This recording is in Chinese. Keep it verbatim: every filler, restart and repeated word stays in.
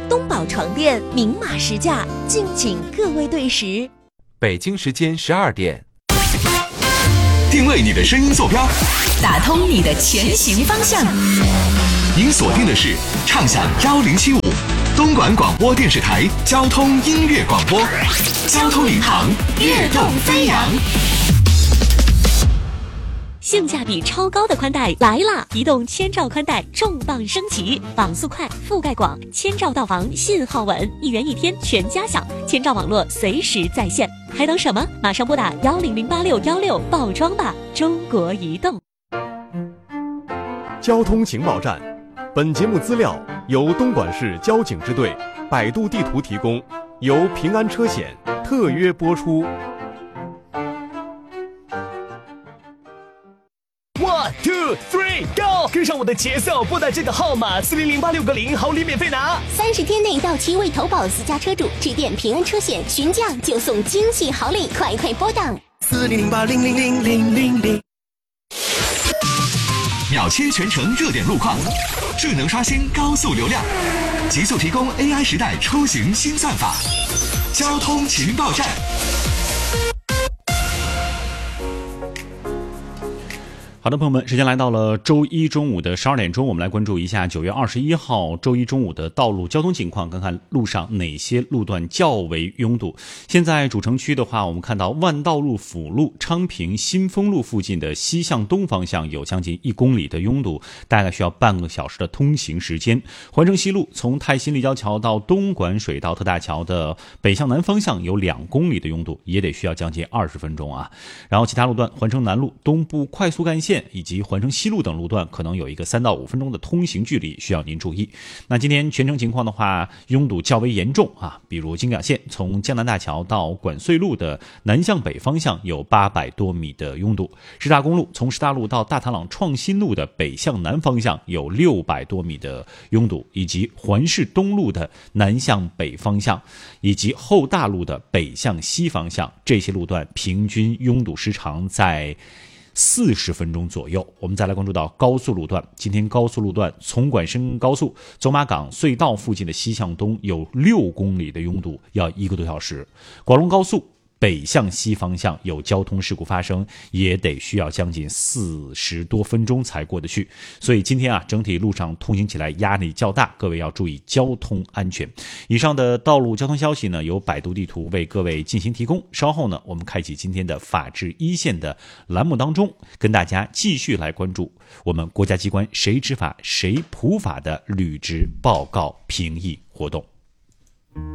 东宝床垫明码实价，敬请各位对时。 北京时间十二点， 定位你的声音坐标， 打通你的前行方向。 您锁定的是畅享幺零七五东莞广播电视台交通音乐广播，交通领航，跃动飞扬。 性价比超高的宽带来啦！移动千兆宽带重磅升级，网速快，覆盖广，千兆到防，信号稳，一元一天全家享，千兆网络随时在线，还等什么？马上拨打幺零零八六幺六报装吧！中国移动。 交通情报站，本节目资料由东莞市交警支队、百度地图提供，由平安车险特约播出。 One two three go， 跟上我的节奏，拨打这个号码四零零八六个零，好礼免费拿。 三十天内到期未投保私家车主，致电平安车险询价就送惊喜好礼，快快拨打四零零八零零零零零零。 秒切全程热点路况，智能刷新高速流量，极速提供 A I 时代出行新算法。交通情报站。 好的，朋友们，时间来到了周一中午的十二点钟，我们来关注一下九月二十一号周一中午的道路交通情况，看看路上哪些路段较为拥堵。现在主城区的话，我们看到万道路辅路昌平新丰路附近的西向东方向有将近一公里的拥堵，大概需要半个小时的通行时间。环城西路从泰新立交桥到东莞水道特大桥的北向南方向有两公里的拥堵，也得需要将近二十分钟啊。然后其他路段，环城南路东部快速干线以及环城西路等路段可能有一个三到五分钟的通行距离，需要您注意。那今天全程情况的话，拥堵较为严重啊，比如京港线从江南大桥到管穗路的南向北方向有八百多米的拥堵，师大公路从师大路到大潭朗创新路的北向南方向有六百多米的拥堵，以及环市东路的南向北方向以及后大路的北向西方向，这些路段平均拥堵时长在四十分钟左右。我们再来关注到高速路段，今天高速路段从莞深高速走马港隧道附近的西向东有六公里的拥堵，要一个多小时。广龙高速北向西方向有交通事故发生，也得需要将近四十多分钟才过得去。所以今天啊，整体路上通行起来压力较大，各位要注意交通安全。以上的道路交通消息呢，由百度地图为各位进行提供。稍后呢，我们开启今天的法治一线的栏目当中，跟大家继续来关注我们国家机关谁执法谁普法的履职报告评议活动。